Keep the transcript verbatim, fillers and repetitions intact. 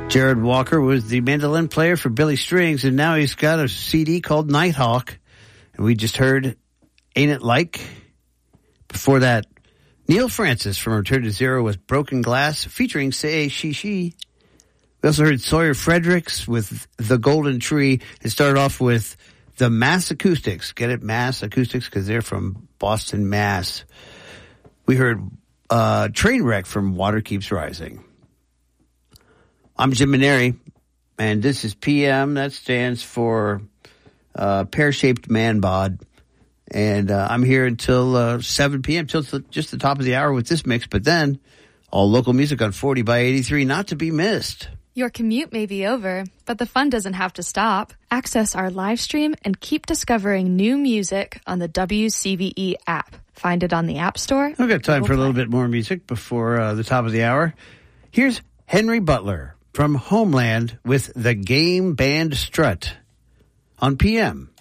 Jared Walker was the mandolin player for Billy Strings, and now he's got a C D called Nighthawk. And we just heard Ain't It Like? Before that, Neil Francis from Return to Zero with Broken Glass, featuring Say She She. We also heard Sawyer Fredericks with The Golden Tree. It started off with the Mass Acoustics. Get it? Mass Acoustics, because they're from Boston, Mass. We heard uh, Trainwreck from Water Keeps Rising. I'm Jim Maneri, and this is P M. That stands for uh, Pear-Shaped Man Bod. And uh, I'm here until uh, seven p.m., till the, just the top of the hour with this mix. But then, all local music on forty by eighty-three, not to be missed. Your commute may be over, but the fun doesn't have to stop. Access our live stream and keep discovering new music on the W C V E app. Find it on the App Store. We've got time for a little bit more music before uh, the top of the hour. Here's Henry Butler from Homeland with the Game Band Strut on P M.